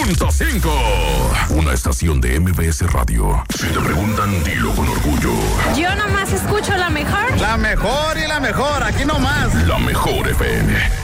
95.5. Una estación de MBS Radio. Si te preguntan, dilo con orgullo. Yo nomás escucho la mejor. La mejor y la mejor, aquí nomás. La mejor FM.